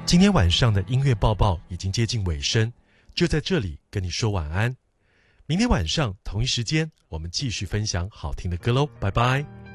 今天晚上的音乐报报已经接近尾声，就在这里跟你说晚安。明天晚上同一时间，我们继续分享好听的歌喽，拜拜。